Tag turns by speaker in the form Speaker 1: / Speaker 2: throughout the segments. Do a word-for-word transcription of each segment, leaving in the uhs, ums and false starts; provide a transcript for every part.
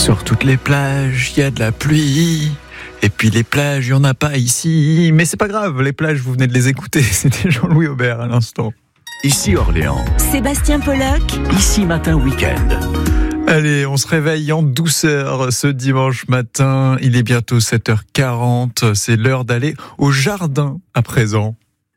Speaker 1: Sur toutes les plages, il y a de la pluie. Et puis les plages, il n'y en a pas ici. Mais c'est pas grave, les plages, vous venez de les écouter. C'était Jean-Louis Aubert à l'instant.
Speaker 2: Ici Orléans.
Speaker 3: Sébastien Pollock.
Speaker 2: Ici Matin Week-end.
Speaker 1: Allez, on se réveille en douceur ce dimanche matin. Il est bientôt sept heures quarante. C'est l'heure d'aller au jardin à présent.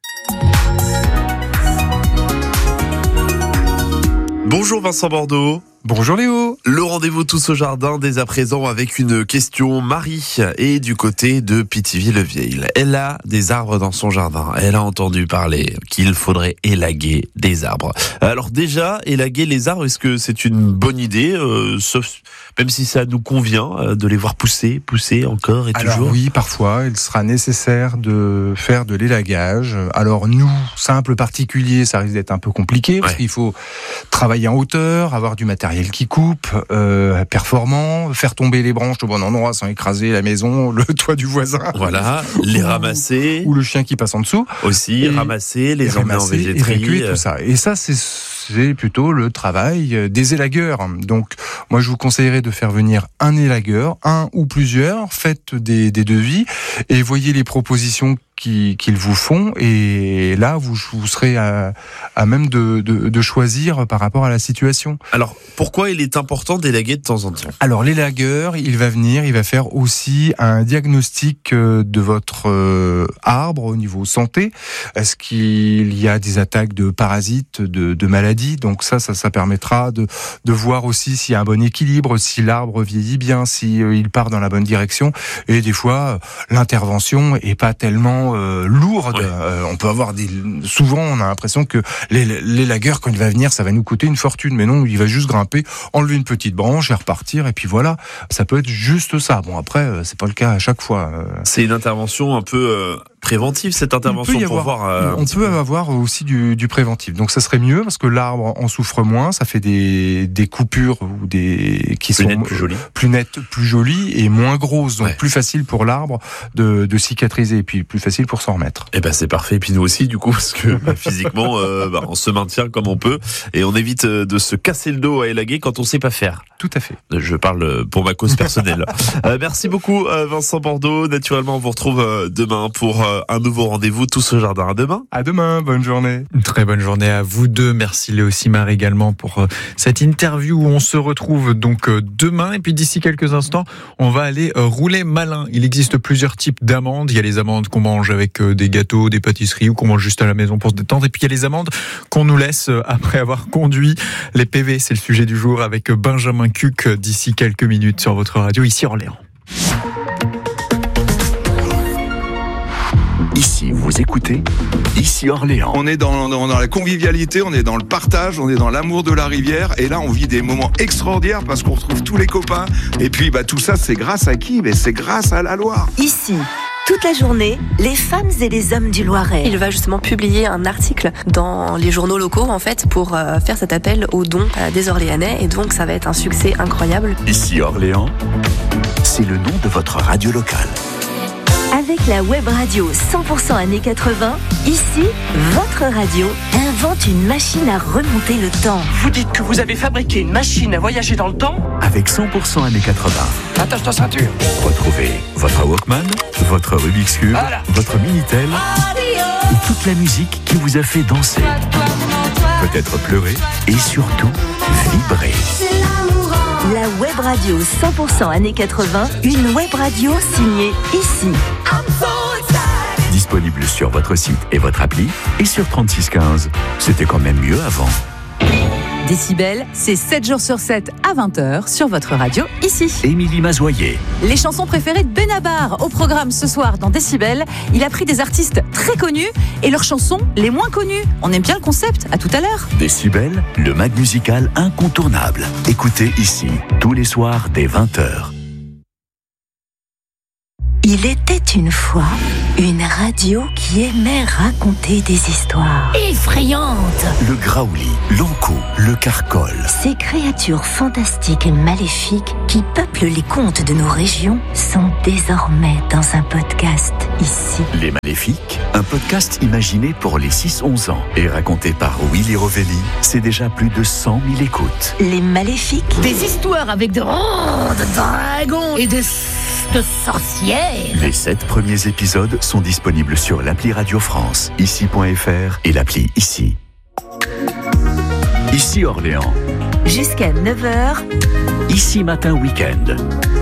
Speaker 4: Bonjour Vincent Bordeaux.
Speaker 5: Bonjour Léo.
Speaker 4: Le rendez-vous tous au jardin dès à présent avec une question. Marie est du côté de Pithiviers-le-Vieil. Elle a des arbres dans son jardin. Elle a entendu parler qu'il faudrait élaguer des arbres. Alors déjà, élaguer les arbres, est-ce que c'est une bonne idée, euh, sauf même si ça nous convient euh, de les voir pousser, pousser encore et
Speaker 5: Alors
Speaker 4: toujours.
Speaker 5: Oui, parfois, il sera nécessaire de faire de l'élagage. Alors nous, simples particuliers, ça risque d'être un peu compliqué parce
Speaker 4: Ouais.
Speaker 5: qu'il faut travailler en hauteur, avoir du matériel qui coupe, euh, performant, faire tomber les branches au bon endroit sans écraser la maison, le toit du voisin.
Speaker 4: Voilà, les
Speaker 5: Ou-
Speaker 4: ramasser
Speaker 5: Ou le chien qui passe en dessous.
Speaker 4: aussi,
Speaker 5: Et-
Speaker 4: ramasser, les
Speaker 5: Et
Speaker 4: emmener en
Speaker 5: ramasser,
Speaker 4: végéterie.
Speaker 5: évacuer, tout ça. Et ça, c'est, c'est plutôt le travail des élagueurs. Donc, moi, je vous conseillerais de faire venir un élagueur, un ou plusieurs. Faites des, des devis et voyez les propositions qui, qu'ils vous font. Et là, vous, vous serez à, à même de, de, de choisir par rapport à la situation.
Speaker 4: Alors, pourquoi il est important d'élaguer de temps en temps ?
Speaker 5: Alors, l'élagueur, il va venir, il va faire aussi un diagnostic euh, de votre euh, arbre au niveau santé. Est-ce qu'il y a des attaques de parasites, de, de maladies ? Donc ça, ça, ça permettra de, de voir aussi s'il y a un bon équilibre, si l'arbre vieillit bien, si euh, il part dans la bonne direction. Et des fois, euh, l'intervention est pas tellement euh, lourde.
Speaker 4: Ouais.
Speaker 5: Euh, on peut avoir des... Souvent, on a l'impression que l'é- l'élagueur, quand il va venir, ça va nous coûter une fortune. Mais non, il va juste grimper, enlever une petite branche et repartir. Et puis voilà, ça peut être juste ça. Bon, après, euh, c'est pas le cas à chaque fois. Euh,
Speaker 4: C'est une intervention un peu euh, préventive, cette intervention,
Speaker 5: il peut y
Speaker 4: pour
Speaker 5: avoir,
Speaker 4: voir... euh, un
Speaker 5: on
Speaker 4: petit
Speaker 5: peut
Speaker 4: peu.
Speaker 5: avoir aussi du, du préventif. Donc ça serait mieux parce que l'arbre en souffre moins. Ça fait des, des coupures ou des qui
Speaker 4: Plus
Speaker 5: sont
Speaker 4: net, plus joli.
Speaker 5: plus nettes, plus jolies et moins grosses. Donc
Speaker 4: Ouais.
Speaker 5: plus facile pour l'arbre de, de cicatriser et puis plus facile pour s'en remettre.
Speaker 4: Eh ben c'est parfait, et puis nous aussi du coup, parce que bah, physiquement euh, bah, on se maintient comme on peut et on évite euh, de se casser le dos à élaguer quand on sait pas faire.
Speaker 5: Tout à fait.
Speaker 4: Je parle euh, pour ma cause personnelle. euh, merci beaucoup euh, Vincent Bordeaux. Naturellement on vous retrouve euh, demain pour euh, un nouveau rendez-vous tous au jardin. À demain.
Speaker 5: À demain, bonne journée.
Speaker 1: Une très bonne journée à vous deux. Merci Léo Simard également pour euh, cette interview où on se retrouve donc euh, demain. Et puis d'ici quelques instants, on va aller euh, rouler malin. Il existe plusieurs types d'amandes. Il y a les amandes qu'on mange avec euh, des gâteaux, des pâtisseries ou qu'on mange juste à la maison pour se détendre. Et puis il y a les amandes qu'on nous laisse euh, après avoir conduit. Les P V, c'est le sujet du jour avec Benjamin Cuc euh, d'ici quelques minutes sur votre radio ici Orléans.
Speaker 2: Ici, vous écoutez Ici Orléans.
Speaker 6: On est dans, dans, dans la convivialité, on est dans le partage, on est dans l'amour de la rivière. Et là, on vit des moments extraordinaires parce qu'on retrouve tous les copains. Et puis, bah, tout ça, c'est grâce à qui ? Mais c'est grâce à la Loire.
Speaker 3: Ici, toute la journée, les femmes et les hommes du Loiret.
Speaker 7: Il va justement publier un article dans les journaux locaux en fait pour euh, faire cet appel aux dons euh, des Orléanais et donc ça va être un succès incroyable.
Speaker 2: Ici Orléans, c'est le nom de votre radio locale.
Speaker 3: Avec la web radio cent pour cent années quatre-vingts, ici, votre radio invente une machine à remonter le temps.
Speaker 8: Vous dites que vous avez fabriqué une machine à voyager dans le temps ?
Speaker 2: Avec cent pour cent années quatre-vingts.
Speaker 8: Attache ta ceinture.
Speaker 2: Retrouvez votre Walkman, votre Rubik's Cube,
Speaker 8: Voilà.
Speaker 2: votre Minitel et toute la musique qui vous a fait danser, peut-être pleurer et surtout vibrer.
Speaker 3: La web radio cent pour cent années quatre-vingts, une web radio signée ici.
Speaker 2: Disponible sur votre site et votre appli et sur trente-six quinze. C'était quand même mieux avant.
Speaker 9: Décibel, c'est sept jours sur sept à vingt heures sur votre radio ici.
Speaker 2: Émilie Mazoyer.
Speaker 9: Les chansons préférées de Benabar au programme ce soir dans Décibel. Il a pris des artistes très connus et leurs chansons les moins connues. On aime bien le concept, à tout à l'heure.
Speaker 2: Décibel, le mag musical incontournable. Écoutez ici, tous les soirs dès vingt heures.
Speaker 3: Il était était une fois une radio qui aimait raconter des histoires effrayantes.
Speaker 2: Le graouli, l'ankou, le carcol.
Speaker 3: Ces créatures fantastiques et maléfiques qui peuplent les contes de nos régions sont désormais dans un podcast ici.
Speaker 2: Les Maléfiques, un podcast imaginé pour les six onze ans et raconté par Willy Rovelli. C'est déjà plus de cent mille écoutes.
Speaker 3: Les Maléfiques.
Speaker 10: Des histoires avec de grands dragons et de, de sorcières.
Speaker 2: Les sept premiers épisodes sont disponibles sur l'appli Radio France, ici point f r et l'appli Ici. Ici Orléans.
Speaker 3: Jusqu'à neuf heures.
Speaker 2: Ici Matin Week-end.